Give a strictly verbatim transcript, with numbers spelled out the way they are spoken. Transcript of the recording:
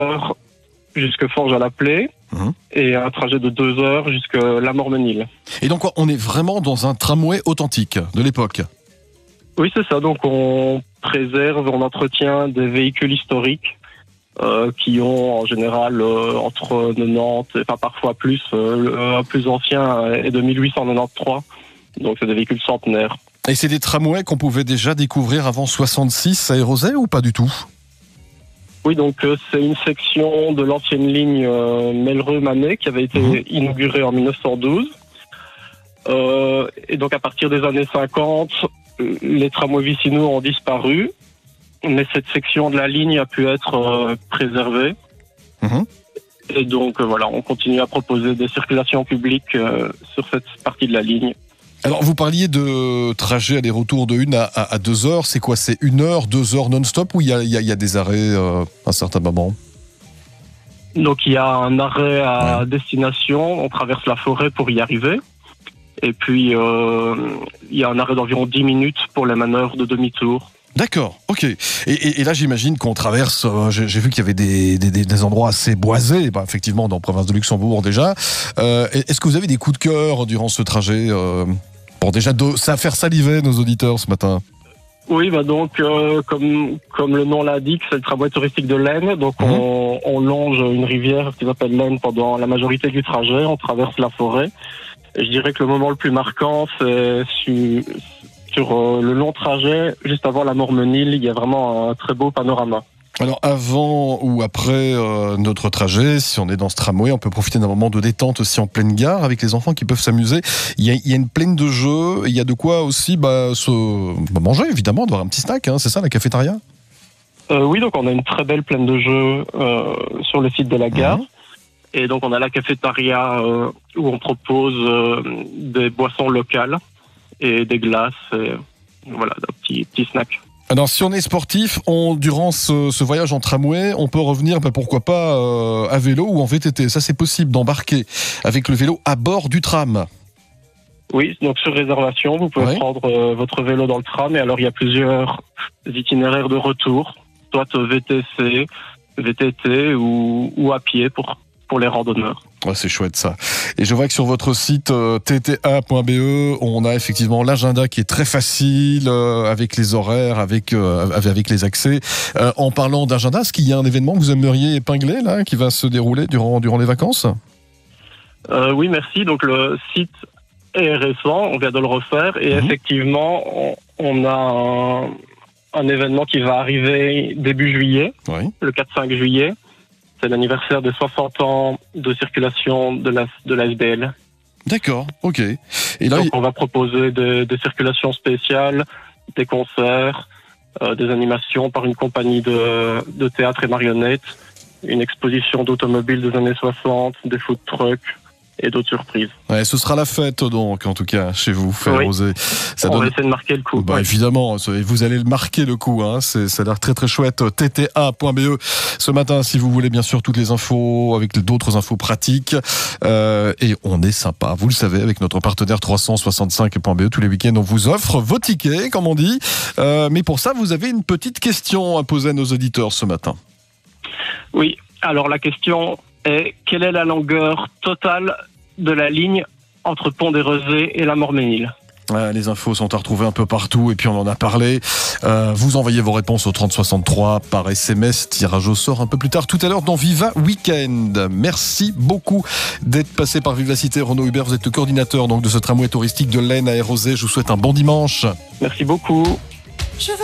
heures jusque Forges-à-la-Plaie Mmh. et un trajet de deux heures jusque La Mormenille. Et donc, on est vraiment dans un tramway authentique de l'époque. Oui, c'est ça. Donc, on préserve, on entretient des véhicules historiques euh, qui ont en général euh, entre quatre-vingt-dix, enfin parfois plus. Euh, le plus ancien est de mille huit cent quatre-vingt-treize. Donc, c'est des véhicules centenaires. Et c'est des tramways qu'on pouvait déjà découvrir avant soixante-six à Érosey ou pas du tout ? Oui, donc euh, c'est une section de l'ancienne ligne euh, Mellereux-Manet qui avait été Mmh. inaugurée en mille neuf cent douze. Euh, et donc à partir des années cinquante, les tramways vicinaux ont disparu, mais cette section de la ligne a pu être euh, préservée. Mmh. Et donc euh, voilà, on continue à proposer des circulations publiques euh, sur cette partie de la ligne. Alors, vous parliez de trajet aller-retour de une à, à, à deux heures. C'est quoi ? C'est une heure, deux heures non-stop ou il y a, y, a, y a des arrêts euh, à un certain moment ? Donc il y a un arrêt à Ouais. destination, on traverse la forêt pour y arriver. Et puis euh, il y a un arrêt d'environ dix minutes pour les manœuvres de demi-tour. D'accord, ok. Et, et, et là, j'imagine qu'on traverse. Euh, j'ai, j'ai vu qu'il y avait des, des, des endroits assez boisés, bah, effectivement, dans la province de Luxembourg déjà. Euh, est-ce que vous avez des coups de cœur durant ce trajet euh, pour déjà de, ça faire saliver nos auditeurs ce matin ? Oui, bah donc euh, comme comme le nom l'indique, c'est le tramway touristique de l'Aisne. Donc Mmh. on, on longe une rivière qui s'appelle l'Aisne pendant la majorité du trajet. On traverse la forêt. Et je dirais que le moment le plus marquant, c'est sur, sur euh, le long trajet, juste avant la Mormenille. Il y a vraiment un très beau panorama. Alors, avant ou après euh, notre trajet, si on est dans ce tramway, on peut profiter d'un moment de détente aussi en pleine gare avec les enfants qui peuvent s'amuser. Il y a, il y a une plaine de jeux, il y a de quoi aussi bah, se bah, manger, évidemment, d'avoir un petit snack, hein, c'est ça la cafétéria ? Euh, oui, donc on a une très belle plaine de jeux euh, sur le site de la gare. Mmh. Et donc on a la cafétéria euh, où on propose euh, des boissons locales et des glaces. Et, voilà, un petit, petit snack. Alors, si on est sportif, on, durant ce, ce voyage en tramway, on peut revenir, bah, pourquoi pas, euh, à vélo ou en V T T. Ça, c'est possible d'embarquer avec le vélo à bord du tram. Oui, donc sur réservation, vous pouvez Ouais. prendre euh, votre vélo dans le tram. Et alors il y a plusieurs itinéraires de retour, soit V T C, V T T ou, ou à pied pour, pour les randonneurs. Ouais, c'est chouette ça. Et je vois que sur votre site euh, t t a point b e, on a effectivement l'agenda qui est très facile, euh, avec les horaires, avec, euh, avec les accès. Euh, en parlant d'agenda, est-ce qu'il y a un événement que vous aimeriez épingler là, qui va se dérouler durant, durant les vacances ? Euh, oui, merci. Donc le site est récent, on vient de le refaire. Et Mhm. effectivement, on, on a un, un événement qui va arriver début juillet, Oui. le quatre cinq juillet. C'est l'anniversaire des soixante ans de circulation de la, de la S B L. D'accord, ok. Et là, Donc il- on va proposer des, des circulations spéciales, des concerts, euh, des animations par une compagnie de, de théâtre et marionnettes, une exposition d'automobiles des années soixante, des food trucks et d'autres surprises. ouais, ce sera la fête donc, en tout cas, chez vous, fait Oui. Rosé. Ça On va donne... essayer de marquer le coup. Bah, Oui. évidemment, vous allez le marquer le coup, hein. C'est, ça a l'air très très chouette. t t a point b e ce matin, si vous voulez bien sûr toutes les infos, avec d'autres infos pratiques. Euh, et on est sympa, vous le savez, avec notre partenaire trois cent soixante-cinq point b e. Tous les week-ends, on vous offre vos tickets, comme on dit. Euh, mais pour ça, vous avez une petite question à poser à nos auditeurs ce matin. Oui, alors la question est, quelle est la longueur totale de la ligne entre Pont-des-Rosées et la Mormenille ? Ouais, les infos sont à retrouver un peu partout et puis on en a parlé. Euh, vous envoyez vos réponses au trente soixante-trois par S M S, tirage au sort un peu plus tard tout à l'heure dans Viva Weekend. Merci beaucoup d'être passé par Vivacité. Renaud Hubert, vous êtes le coordinateur donc de ce tramway touristique de l'Aisne à Érosey. Je vous souhaite un bon dimanche. Merci beaucoup.